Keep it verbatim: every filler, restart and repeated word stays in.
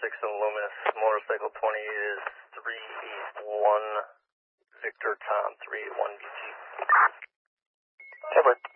six in Luminous, motorcycle twenty is three eight one, Victor Tom three eight one B T. Edward.